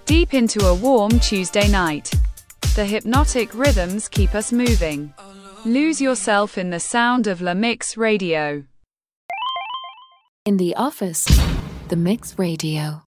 deep into a warm Tuesday night. The hypnotic rhythms keep us moving. Lose yourself in the sound of La Mix Radio. In the office, The Mix Radio.